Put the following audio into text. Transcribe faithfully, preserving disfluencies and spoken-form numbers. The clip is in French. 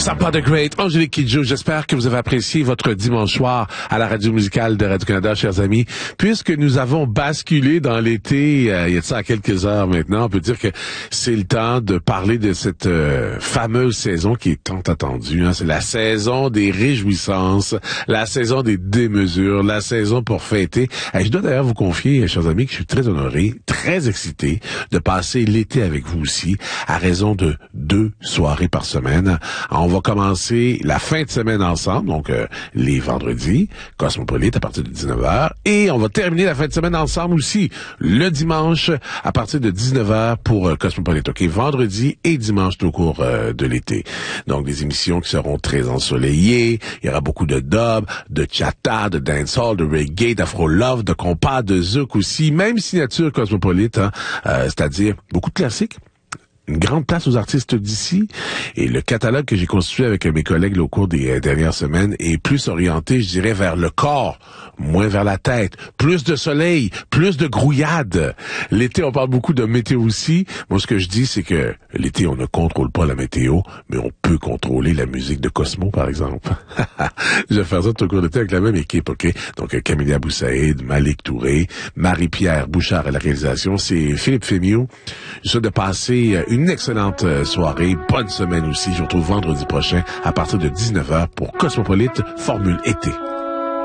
Sympa the Great, Angélique Kidjo, j'espère que vous avez apprécié votre dimanche soir à la radio musicale de Radio-Canada, chers amis. Puisque nous avons basculé dans l'été, euh, il y a de ça quelques heures maintenant, on peut dire que c'est le temps de parler de cette euh, fameuse saison qui est tant attendue. Hein. C'est la saison des réjouissances, la saison des démesures, la saison pour fêter. Et je dois d'ailleurs vous confier, chers amis, que je suis très honoré, très excité de passer l'été avec vous aussi, à raison de deux soirées par semaine. On va commencer la fin de semaine ensemble, donc euh, les vendredis, Cosmopolite à partir de dix-neuf heures, et on va terminer la fin de semaine ensemble aussi, le dimanche à partir de dix-neuf heures pour euh, Cosmopolite. OK, vendredi et dimanche tout au cours euh, de l'été. Donc des émissions qui seront très ensoleillées, il y aura beaucoup de dub, de chata, de dancehall, de reggae, d'afro love, de compas, de zouk aussi, même signature Cosmopolite, hein, euh, c'est-à-dire beaucoup de classiques. Une grande place aux artistes d'ici, et le catalogue que j'ai constitué avec mes collègues là, au cours des euh, dernières semaines est plus orienté, je dirais, vers le corps, moins vers la tête, plus de soleil, plus de grouillade. L'été, on parle beaucoup de météo aussi. Moi, ce que je dis, c'est que l'été, on ne contrôle pas la météo, mais on peut contrôler la musique de Cosmo, par exemple. Je vais faire ça tout au cours de l'été avec la même équipe, OK? Donc, euh, Camélia Boussaïd, Malik Touré, Marie-Pierre Bouchard à la réalisation, c'est Philippe Fémieux. Je souhaite de passer euh, une excellente soirée, bonne semaine aussi. Je vous retrouve vendredi prochain à partir de dix-neuf heures pour Cosmopolite Formule Été.